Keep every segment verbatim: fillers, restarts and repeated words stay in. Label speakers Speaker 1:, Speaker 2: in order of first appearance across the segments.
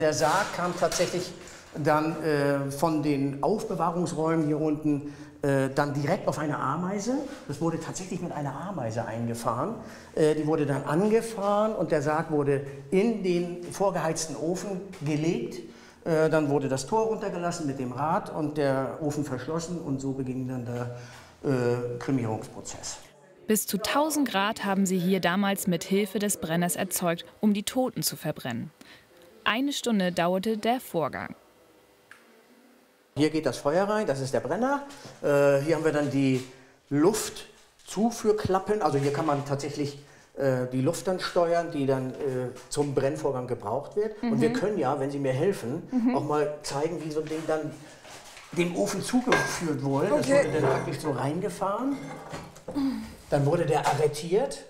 Speaker 1: Der Sarg kam tatsächlich dann äh, von den Aufbewahrungsräumen hier unten äh, dann direkt auf eine Ameise. Das wurde tatsächlich mit einer Ameise eingefahren. Äh, die wurde dann angefahren und der Sarg wurde in den vorgeheizten Ofen gelegt. Äh, dann wurde das Tor runtergelassen mit dem Rad und der Ofen verschlossen und so beging dann der äh, Kremierungsprozess.
Speaker 2: Bis zu tausend Grad haben sie hier damals mit Hilfe des Brenners erzeugt, um die Toten zu verbrennen. Eine Stunde dauerte der Vorgang.
Speaker 1: Hier geht das Feuer rein, das ist der Brenner. Äh, hier haben wir dann die Luftzuführklappen. Also hier kann man tatsächlich äh, die Luft dann steuern, die dann äh, zum Brennvorgang gebraucht wird. Mhm. Und wir können ja, wenn Sie mir helfen, mhm. auch mal zeigen, wie so ein Ding dann dem Ofen zugeführt wurde. Okay. Das wurde dann praktisch so reingefahren. Dann wurde der arretiert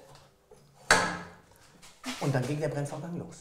Speaker 1: und dann ging der Brennvorgang los.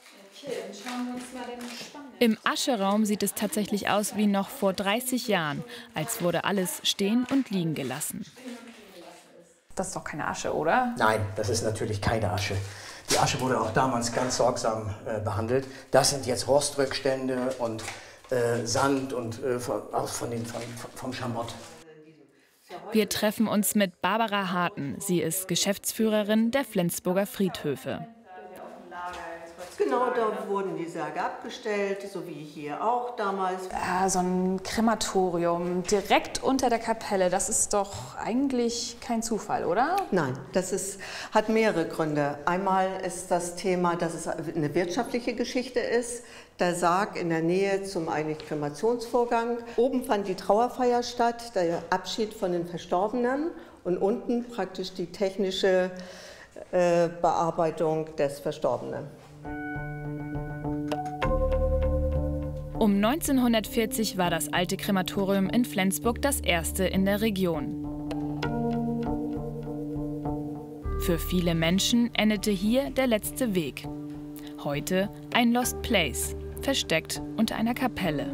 Speaker 2: Im Ascheraum sieht es tatsächlich aus wie noch vor dreißig Jahren, als wurde alles stehen und liegen gelassen.
Speaker 3: Das ist doch keine Asche, oder?
Speaker 1: Nein, das ist natürlich keine Asche. Die Asche wurde auch damals ganz sorgsam äh, behandelt. Das sind jetzt Rostrückstände und äh, Sand und äh, von, auch von den, von, vom Schamott.
Speaker 2: Wir treffen uns mit Barbara Harten. Sie ist Geschäftsführerin der Flensburger Friedhöfe.
Speaker 4: Genau, da wurden die Särge abgestellt, so wie hier auch damals.
Speaker 3: Ja, so ein Krematorium direkt unter der Kapelle, das ist doch eigentlich kein Zufall, oder?
Speaker 4: Nein, das ist, hat mehrere Gründe. Einmal ist das Thema, dass es eine wirtschaftliche Geschichte ist. Der Sarg in der Nähe zum eigentlich Kremationsvorgang. Oben fand die Trauerfeier statt, der Abschied von den Verstorbenen und unten praktisch die technische äh, Bearbeitung des Verstorbenen.
Speaker 2: Um neunzehnhundertvierzig war das alte Krematorium in Flensburg das erste in der Region. Für viele Menschen endete hier der letzte Weg. Heute ein Lost Place, versteckt unter einer Kapelle.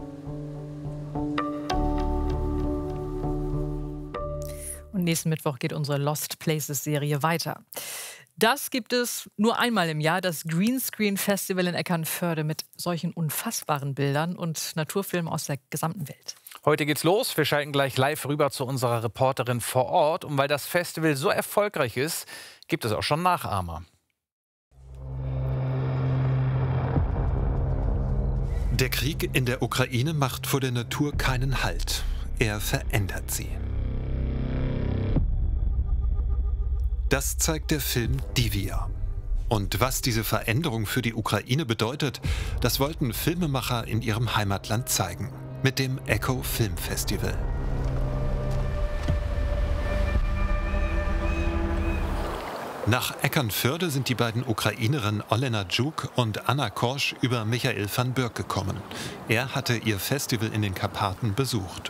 Speaker 5: Und nächsten Mittwoch geht unsere Lost Places-Serie weiter. Das gibt es nur einmal im Jahr, das Greenscreen Festival in Eckernförde mit solchen unfassbaren Bildern und Naturfilmen aus der gesamten Welt.
Speaker 6: Heute geht's los. Wir schalten gleich live rüber zu unserer Reporterin vor Ort. Und weil das Festival so erfolgreich ist, gibt es auch schon Nachahmer.
Speaker 7: Der Krieg in der Ukraine macht vor der Natur keinen Halt. Er verändert sie. Das zeigt der Film Divia. Und was diese Veränderung für die Ukraine bedeutet, das wollten Filmemacher in ihrem Heimatland zeigen. Mit dem Echo Film Festival. Nach Eckernförde sind die beiden Ukrainerinnen Olena Djuk und Anna Korsch über Michael van Börk gekommen. Er hatte ihr Festival in den Karpaten besucht.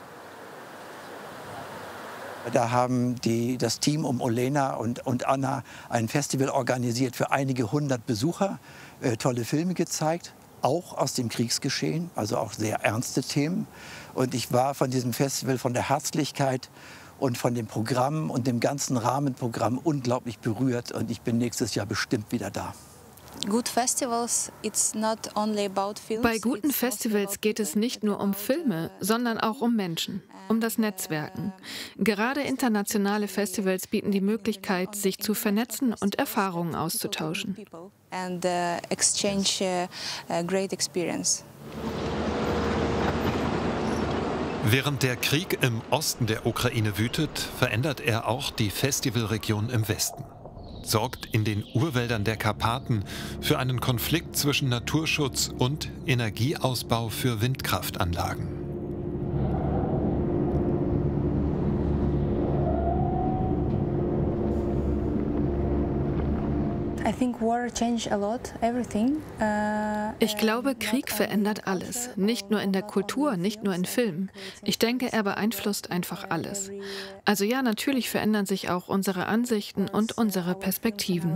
Speaker 8: Da haben die, das Team um Olena und, und Anna ein Festival organisiert für einige hundert Besucher, äh, tolle Filme gezeigt, auch aus dem Kriegsgeschehen, also auch sehr ernste Themen. Und ich war von diesem Festival, von der Herzlichkeit und von dem Programm und dem ganzen Rahmenprogramm unglaublich berührt. Und ich bin nächstes Jahr bestimmt wieder da.
Speaker 9: Bei guten Festivals geht es nicht nur um Filme, sondern auch um Menschen, um das Netzwerken. Gerade internationale Festivals bieten die Möglichkeit, sich zu vernetzen und Erfahrungen auszutauschen.
Speaker 7: Während der Krieg im Osten der Ukraine wütet, verändert er auch die Festivalregion im Westen. Sorgt in den Urwäldern der Karpaten für einen Konflikt zwischen Naturschutz und Energieausbau für Windkraftanlagen.
Speaker 9: Ich glaube, Krieg verändert alles. Nicht nur in der Kultur, nicht nur in Filmen. Ich denke, er beeinflusst einfach alles. Also ja, natürlich verändern sich auch unsere Ansichten und unsere Perspektiven.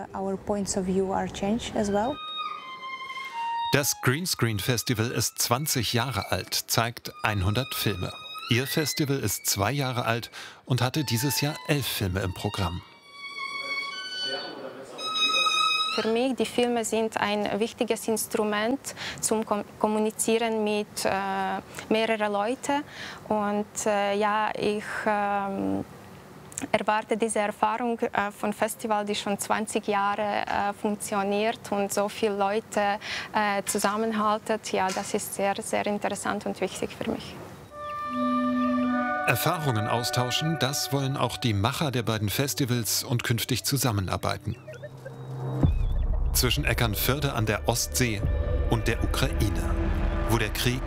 Speaker 7: Das Greenscreen Festival ist zwanzig Jahre alt, zeigt hundert Filme. Ihr Festival ist zwei Jahre alt und hatte dieses Jahr elf Filme im Programm.
Speaker 10: Für mich, die Filme sind ein wichtiges Instrument zum Kom Kommunizieren mit äh, mehreren Leuten. Und äh, ja, ich äh, erwarte diese Erfahrung äh, von Festival, die schon zwanzig Jahre äh, funktioniert und so viele Leute äh, zusammenhaltet. Ja, das ist sehr, sehr interessant und wichtig für mich.
Speaker 7: Erfahrungen austauschen, das wollen auch die Macher der beiden Festivals und künftig zusammenarbeiten. Zwischen Eckernförde an der Ostsee und der Ukraine, wo der Krieg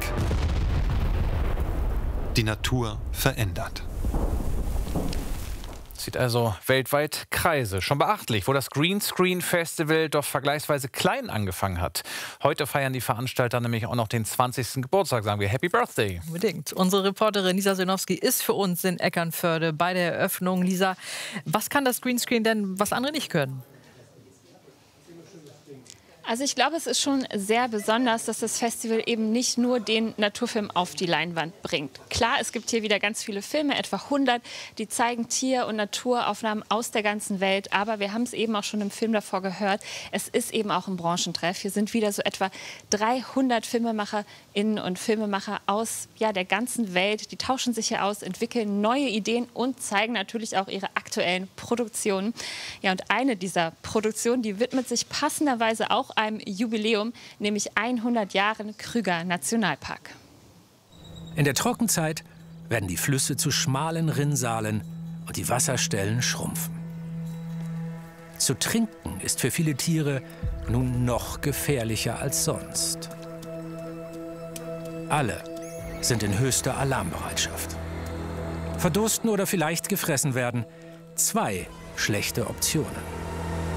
Speaker 7: die Natur verändert.
Speaker 6: Zieht also weltweit Kreise. Schon beachtlich, wo das Greenscreen Festival doch vergleichsweise klein angefangen hat. Heute feiern die Veranstalter nämlich auch noch den zwanzigsten Geburtstag. Sagen wir Happy Birthday.
Speaker 5: Unbedingt. Unsere Reporterin Lisa Senowski ist für uns in Eckernförde bei der Eröffnung. Lisa, was kann das Greenscreen denn, was andere nicht können?
Speaker 3: Also ich glaube, es ist schon sehr besonders, dass das Festival eben nicht nur den Naturfilm auf die Leinwand bringt. Klar, es gibt hier wieder ganz viele Filme, etwa hundert, die zeigen Tier- und Naturaufnahmen aus der ganzen Welt. Aber wir haben es eben auch schon im Film davor gehört, es ist eben auch ein Branchentreff. Hier sind wieder so etwa dreihundert FilmemacherInnen und Filmemacher aus ja, der ganzen Welt. Die tauschen sich hier aus, entwickeln neue Ideen und zeigen natürlich auch ihre aktuellen Produktionen. Ja, und eine dieser Produktionen, die widmet sich passenderweise auch einem Jubiläum, nämlich hundert Jahren Krüger Nationalpark.
Speaker 11: In der Trockenzeit werden die Flüsse zu schmalen Rinnsalen und die Wasserstellen schrumpfen. Zu trinken ist für viele Tiere nun noch gefährlicher als sonst. Alle sind in höchster Alarmbereitschaft. Verdursten oder vielleicht gefressen werden. Zwei schlechte Optionen.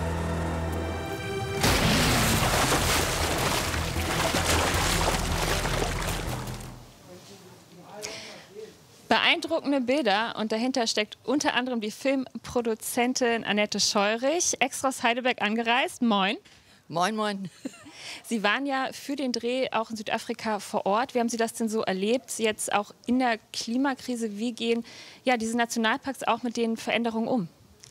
Speaker 3: Beeindruckende Bilder und dahinter steckt unter anderem die Filmproduzentin Annette Scheurich, extra aus Heidelberg angereist. Moin.
Speaker 12: Moin, moin.
Speaker 3: Sie waren ja für den Dreh auch in Südafrika vor Ort. Wie haben Sie das denn so erlebt, jetzt auch in der Klimakrise? Wie gehen ja, diese Nationalparks auch mit den Veränderungen um?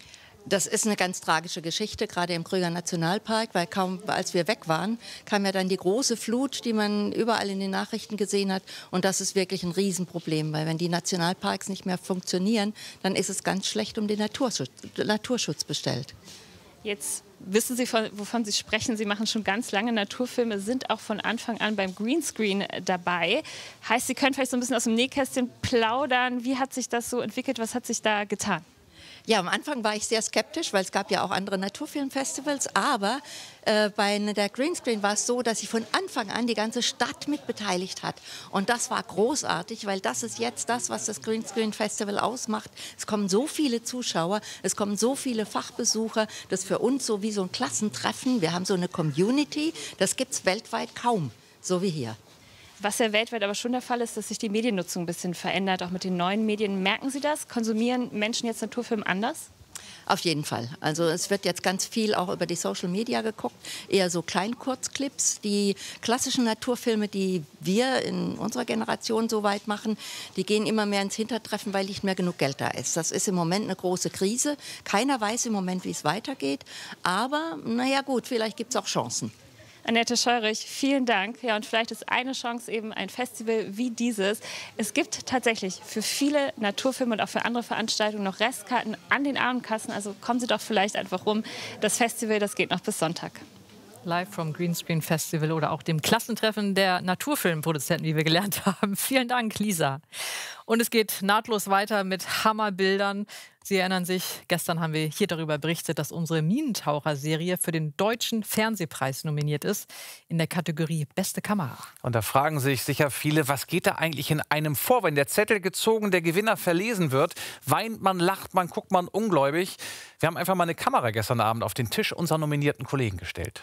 Speaker 12: Das ist eine ganz tragische Geschichte, gerade im Krüger Nationalpark, weil kaum als wir weg waren, kam ja dann die große Flut, die man überall in den Nachrichten gesehen hat. Und das ist wirklich ein Riesenproblem, weil wenn die Nationalparks nicht mehr funktionieren, dann ist es ganz schlecht um den Naturschutz, Naturschutz bestellt.
Speaker 3: Jetzt wissen Sie, wovon Sie sprechen. Sie machen schon ganz lange Naturfilme, sind auch von Anfang an beim Greenscreen dabei. Heißt, Sie können vielleicht so ein bisschen aus dem Nähkästchen plaudern. Wie hat sich das so entwickelt? Was hat sich da getan?
Speaker 12: Ja, am Anfang war ich sehr skeptisch, weil es gab ja auch andere Naturfilmfestivals. Aber äh, bei der Greenscreen war es so, dass sich von Anfang an die ganze Stadt mitbeteiligt hat. Und das war großartig, weil das ist jetzt das, was das Greenscreen Festival ausmacht. Es kommen so viele Zuschauer, es kommen so viele Fachbesucher. Das ist für uns so wie so ein Klassentreffen. Wir haben so eine Community, das gibt es weltweit kaum, so wie hier.
Speaker 3: Was ja weltweit aber schon der Fall ist, dass sich die Mediennutzung ein bisschen verändert, auch mit den neuen Medien. Merken Sie das? Konsumieren Menschen jetzt Naturfilm anders?
Speaker 12: Auf jeden Fall. Also es wird jetzt ganz viel auch über die Social Media geguckt, eher so Kleinkurzclips. Die klassischen Naturfilme, die wir in unserer Generation so weit machen, die gehen immer mehr ins Hintertreffen, weil nicht mehr genug Geld da ist. Das ist im Moment eine große Krise. Keiner weiß im Moment, wie es weitergeht. Aber naja gut, vielleicht gibt es auch Chancen.
Speaker 3: Annette Scheurich, vielen Dank. Ja, und vielleicht ist eine Chance eben ein Festival wie dieses. Es gibt tatsächlich für viele Naturfilme und auch für andere Veranstaltungen noch Restkarten an den Abendkassen. Also kommen Sie doch vielleicht einfach rum. Das Festival, das geht noch bis Sonntag.
Speaker 5: Live vom Greenscreen Festival oder auch dem Klassentreffen der Naturfilmproduzenten, wie wir gelernt haben. Vielen Dank, Lisa. Und es geht nahtlos weiter mit Hammerbildern. Sie erinnern sich, gestern haben wir hier darüber berichtet, dass unsere Minentaucher-Serie für den Deutschen Fernsehpreis nominiert ist in der Kategorie Beste Kamera.
Speaker 6: Und da fragen sich sicher viele, was geht da eigentlich in einem vor, wenn der Zettel gezogen, der Gewinner verlesen wird? Weint man, lacht man, guckt man ungläubig? Wir haben einfach mal eine Kamera gestern Abend auf den Tisch unserer nominierten Kollegen gestellt.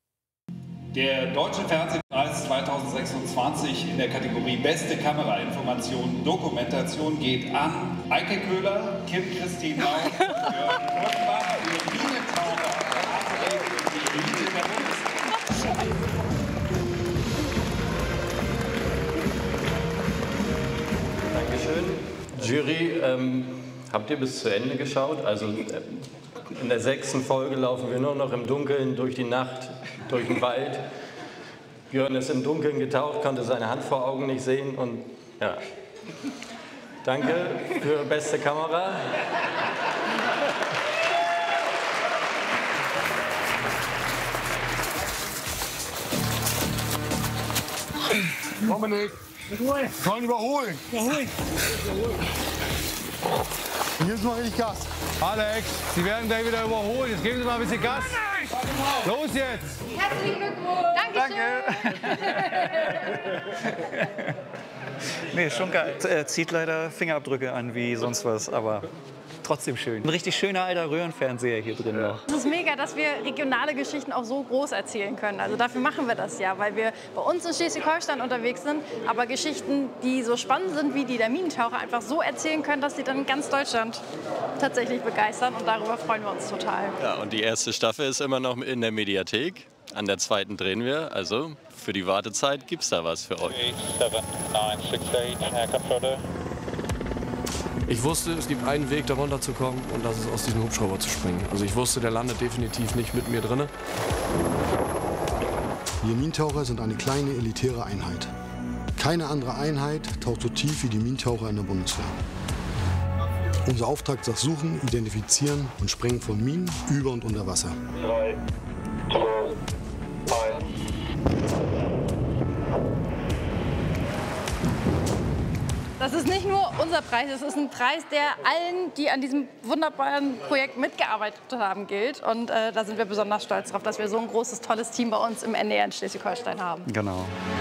Speaker 13: Der Deutsche Fernsehpreis zweitausendsechsundzwanzig in der Kategorie Beste Kamerainformation Dokumentation geht an Eike Köhler, Kim Christine Lau und Jörg Rottenbach für Minentaucher. Die Elite der Bundesliga.
Speaker 14: Dankeschön. Jury, ähm, habt ihr bis zu Ende geschaut? Also äh, In der sechsten Folge laufen wir nur noch im Dunkeln durch die Nacht, durch den Wald. Björn ist im Dunkeln getaucht, konnte seine Hand vor Augen nicht sehen und ja. Danke für beste Kamera.
Speaker 15: Dominik, sollen überholen. Überholen. Hier ist mal richtig Gas.
Speaker 16: Alex, Sie werden gleich wieder überholen. Jetzt geben Sie mal ein bisschen Gas. Los jetzt!
Speaker 17: Herzlichen Glückwunsch!
Speaker 18: Danke! Nee, ist schon geil. Er zieht leider Fingerabdrücke an wie sonst was, aber trotzdem schön. Ein richtig schöner alter Röhrenfernseher hier drin noch.
Speaker 17: Es ist mega, dass wir regionale Geschichten auch so groß erzählen können. Also dafür machen wir das ja, weil wir bei uns in Schleswig-Holstein unterwegs sind, aber Geschichten, die so spannend sind wie die der Minentaucher, einfach so erzählen können, dass sie dann ganz Deutschland tatsächlich begeistern und darüber freuen wir uns total.
Speaker 19: Ja, und die erste Staffel ist immer noch in der Mediathek. An der zweiten drehen wir, also für die Wartezeit gibt es da was für euch.
Speaker 20: Ich wusste, es gibt einen Weg, da runterzukommen und das ist aus diesem Hubschrauber zu springen. Also ich wusste, der landet definitiv nicht mit mir drin.
Speaker 21: Wir Minentaucher sind eine kleine, elitäre Einheit. Keine andere Einheit taucht so tief wie die Minentaucher in der Bundeswehr. Unser Auftrag ist das Suchen, Identifizieren und Sprengen von Minen über und unter Wasser.
Speaker 22: Drei, zwei, eins.
Speaker 17: Das ist nicht nur unser Preis, es ist ein Preis, der allen, die an diesem wunderbaren Projekt mitgearbeitet haben, gilt. Und äh, da sind wir besonders stolz drauf, dass wir so ein großes, tolles Team bei uns im N D R in Schleswig-Holstein haben.
Speaker 18: Genau.